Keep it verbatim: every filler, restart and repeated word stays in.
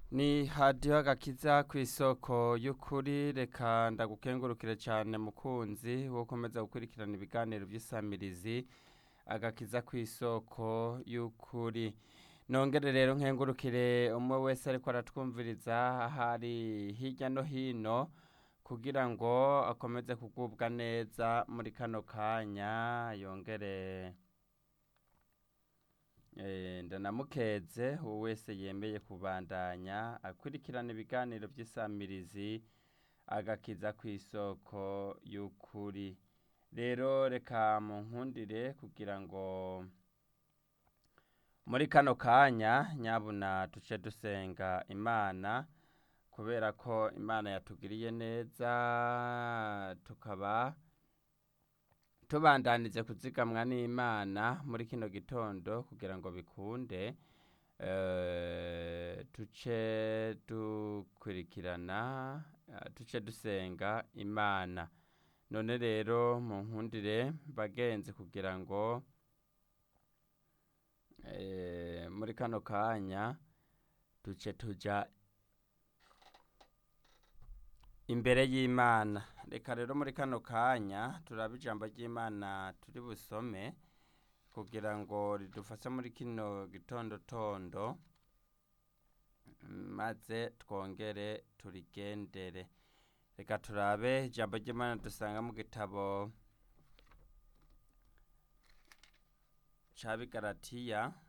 Ni hadiyo agakiza ku isoko y'ukuri, reka ndagukengurukire cyane mukunzi wo komeza gukurikirana ibiganiro by'isamirizi agakiza ku isoko y'ukuri. Nongere rero nkengurukire umwe wese ariko aratwumviriza ahari hirya no hino kugira ngo akomeze kugubwa neza muri kano kanya. Yongere Eh, ndanamukeze uwo wese yemeye kubandanya akurikirana ibiganiro by'isamirizi agakiza ku isoko y'ukuri. Rero reka munkundire kugira ngo muri kano kanya nyabuna tuce dusenga Imana, kubera ko Imana yatugiriye neza tukaba tubandanije kuzigamwa n'Imana muri kino gitondo kugira ngo bikunde. Eh, tuce dukurikirana eh, tuce dusenga Imana. None rero munkundire bagenzi kugira ngo eh, muri kano kanya tuce tuja imbere y'Imana. Reka rero muri kano kanya turabe ijambo ry'Imana turi busome kugira ngo ridufashe muri kino gitondo tondo, maze twongere turigendere. Reka turabe ijambo ry'Imana dusanga mu gitabo ca Bigalatiya